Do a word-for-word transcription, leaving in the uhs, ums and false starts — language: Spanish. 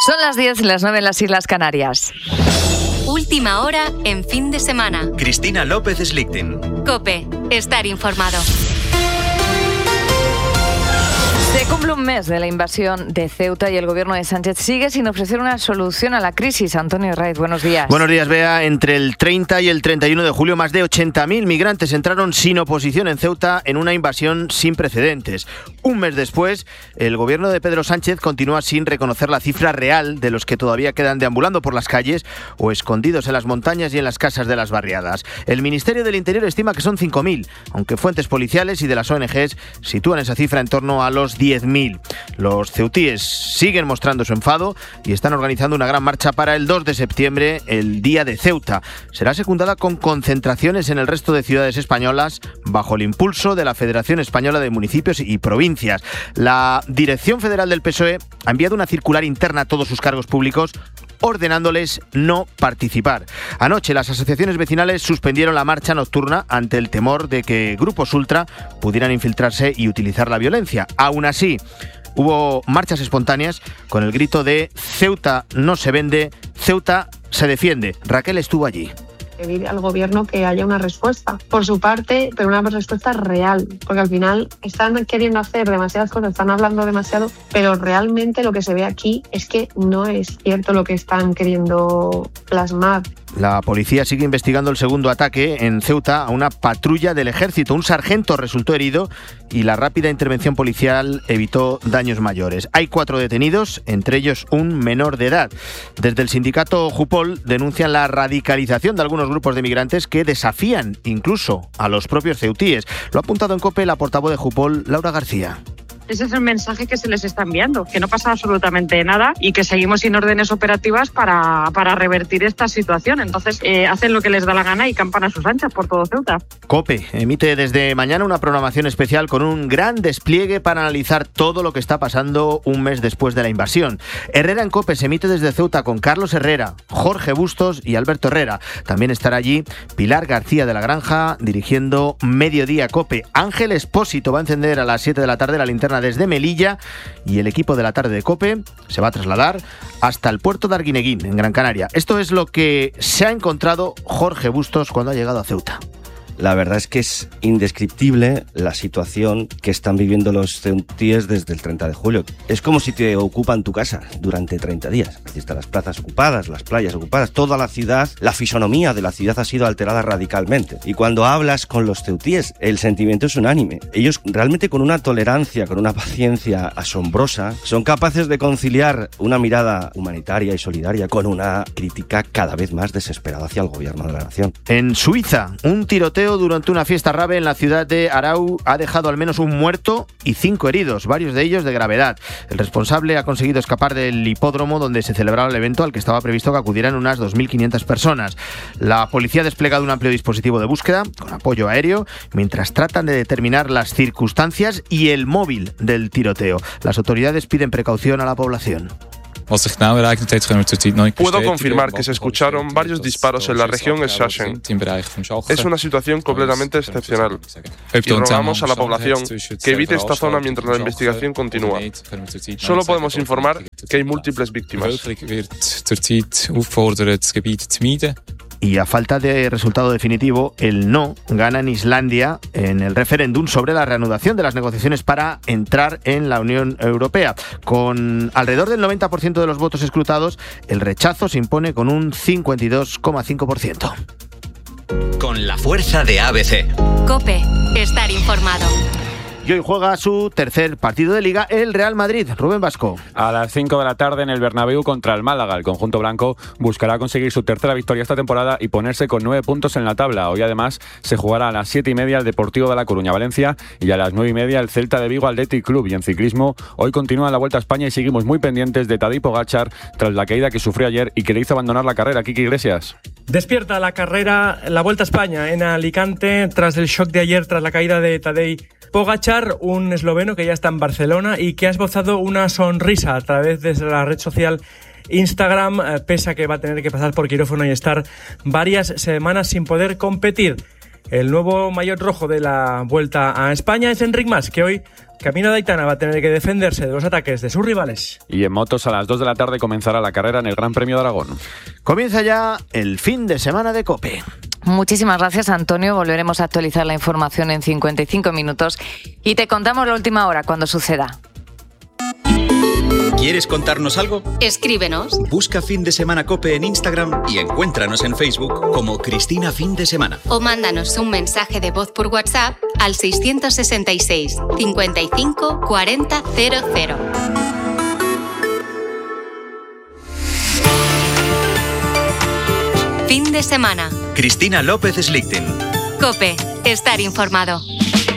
Son las diez, las nueve en las Islas Canarias. Última hora en fin de semana. Cristina López Slichting. COPE. Estar informado. Se cumple un mes de la invasión de Ceuta y el gobierno de Sánchez sigue sin ofrecer una solución a la crisis. Antonio Raiz, buenos días. Buenos días, Bea. Entre el treinta y el treinta y uno de julio, más de ochenta mil migrantes entraron sin oposición en Ceuta en una invasión sin precedentes. Un mes después, el gobierno de Pedro Sánchez continúa sin reconocer la cifra real de los que todavía quedan deambulando por las calles o escondidos en las montañas y en las casas de las barriadas. El Ministerio del Interior estima que son cinco mil, aunque fuentes policiales y de las O N Ges sitúan esa cifra en torno a los diez mil. Los ceutíes siguen mostrando su enfado y están organizando una gran marcha para el dos de septiembre, el Día de Ceuta. Será secundada con concentraciones en el resto de ciudades españolas bajo el impulso de la Federación Española de Municipios y Provincias. La Dirección Federal del P S O E ha enviado una circular interna a todos sus cargos públicos ordenándoles no participar. Anoche las asociaciones vecinales suspendieron la marcha nocturna ante el temor de que grupos ultra pudieran infiltrarse y utilizar la violencia. Aún así, hubo marchas espontáneas con el grito de Ceuta no se vende, Ceuta se defiende. Raquel estuvo allí. Pedir al gobierno que haya una respuesta por su parte, pero una respuesta real, porque al final están queriendo hacer demasiadas cosas, están hablando demasiado, pero realmente lo que se ve aquí es que no es cierto lo que están queriendo plasmar. La policía sigue investigando el segundo ataque en Ceuta a una patrulla del ejército. Un sargento resultó herido y la rápida intervención policial evitó daños mayores. Hay cuatro detenidos, entre ellos un menor de edad. Desde el sindicato Jupol denuncian la radicalización de algunos grupos de migrantes que desafían incluso a los propios ceutíes. Lo ha apuntado en COPE la portavoz de Jupol, Laura García. Ese es el mensaje que se les está enviando, que no pasa absolutamente nada y que seguimos sin órdenes operativas para, para revertir esta situación. Entonces, eh, hacen lo que les da la gana y campan a sus anchas por todo Ceuta. COPE emite desde mañana una programación especial con un gran despliegue para analizar todo lo que está pasando un mes después de la invasión. Herrera en COPE se emite desde Ceuta con Carlos Herrera, Jorge Bustos y Alberto Herrera. También estará allí Pilar García de la Granja dirigiendo Mediodía COPE. Ángel Espósito va a encender a las siete de la tarde la linterna desde Melilla y el equipo de la tarde de COPE se va a trasladar hasta el puerto de Arguineguín, en Gran Canaria. Esto es lo que se ha encontrado Jorge Bustos cuando ha llegado a Ceuta. La verdad es que es indescriptible la situación que están viviendo los ceutíes desde el treinta de julio. Es como si te ocupan tu casa durante treinta días. Aquí están las plazas ocupadas, las playas ocupadas, toda la ciudad, la fisonomía de la ciudad ha sido alterada radicalmente. Y cuando hablas con los ceutíes, el sentimiento es unánime. Ellos realmente con una tolerancia, con una paciencia asombrosa, son capaces de conciliar una mirada humanitaria y solidaria con una crítica cada vez más desesperada hacia el gobierno de la nación. En Suiza, un tiroteo durante una fiesta rave en la ciudad de Aarau ha dejado al menos un muerto y cinco heridos, varios de ellos de gravedad. El responsable ha conseguido escapar del hipódromo donde se celebraba el evento al que estaba previsto que acudieran unas dos mil quinientas personas. La policía ha desplegado un amplio dispositivo de búsqueda con apoyo aéreo mientras tratan de determinar las circunstancias y el móvil del tiroteo. Las autoridades piden precaución a la población. Puedo confirmar que se escucharon varios disparos en la región Sachsen. Es una situación completamente excepcional y rogamos a la población que evite esta zona mientras la investigación continúa. Solo podemos informar que hay múltiples víctimas. Y a falta de resultado definitivo, el no gana en Islandia en el referéndum sobre la reanudación de las negociaciones para entrar en la Unión Europea. Con alrededor del noventa por ciento de los votos escrutados, el rechazo se impone con un cincuenta y dos coma cinco por ciento. Con la fuerza de A B C. COPE. Estar informado. Y hoy juega su tercer partido de Liga el Real Madrid. Rubén Vasco. A las cinco de la tarde en el Bernabéu contra el Málaga. El conjunto blanco buscará conseguir su tercera victoria esta temporada y ponerse con nueve puntos en la tabla. Hoy además se jugará a las siete y media el Deportivo de La Coruña Valencia y a las nueve y media el Celta de Vigo Athletic Club. Y en ciclismo hoy continúa la Vuelta a España y seguimos muy pendientes de Tadej Pogačar tras la caída que sufrió ayer y que le hizo abandonar la carrera. Kiki Iglesias. Despierta la carrera, la Vuelta a España en Alicante tras el shock de ayer, tras la caída de Tadej Pogačar, un esloveno que ya está en Barcelona y que ha esbozado una sonrisa a través de la red social Instagram, eh, pese a que va a tener que pasar por quirófano y estar varias semanas sin poder competir. El nuevo maillot rojo de la Vuelta a España es Enric Mas, que hoy Camino de Aitana va a tener que defenderse de los ataques de sus rivales. Y en motos a las dos de la tarde comenzará la carrera en el Gran Premio de Aragón. Comienza ya el fin de semana de COPE. Muchísimas gracias, Antonio. Volveremos a actualizar la información en cincuenta y cinco minutos y te contamos la última hora cuando suceda. ¿Quieres contarnos algo? Escríbenos. Busca Fin de Semana COPE en Instagram y encuéntranos en Facebook como Cristina Fin de Semana. O mándanos un mensaje de voz por WhatsApp al seiscientos sesenta y seis, cincuenta y cinco, cuarenta, cero cero. Fin de semana. Cristina López Slichting. COPE. Estar informado.